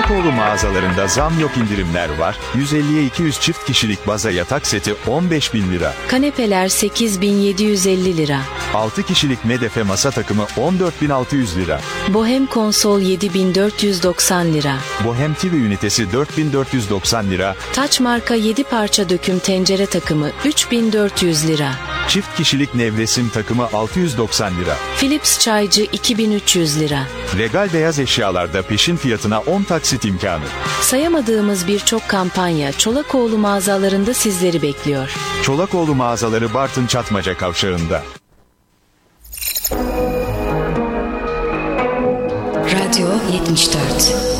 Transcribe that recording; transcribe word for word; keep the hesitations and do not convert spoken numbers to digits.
Çolakoğlu mağazalarında zam yok, indirimler var. yüz elliye iki yüz çift kişilik baza yatak seti on beş bin lira. Kanepeler sekiz bin yedi yüz elli lira. altı kişilik medefe masa takımı on dört bin altı yüz lira. Bohem konsol yedi bin dört yüz doksan lira. Bohem T V ünitesi dört bin dört yüz doksan lira. Taç marka yedi parça döküm tencere takımı üç bin dört yüz lira. Çift kişilik nevresim takımı altı yüz doksan lira. Philips çaycı iki bin üç yüz lira. Regal beyaz eşyalarda peşin fiyatına on taksit imkanı. Sayamadığımız birçok kampanya Çolakoğlu mağazalarında sizleri bekliyor. Çolakoğlu mağazaları Bartın Çatmaca Kavşağı'nda. Radyo yetmiş dört.